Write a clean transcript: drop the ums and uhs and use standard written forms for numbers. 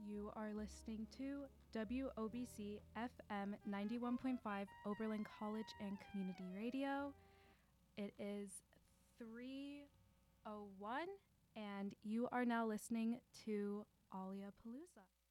You are listening to WOBC FM 91.5 Oberlin College and Community Radio. It is 3:01 and you are now listening to Alia Palooza.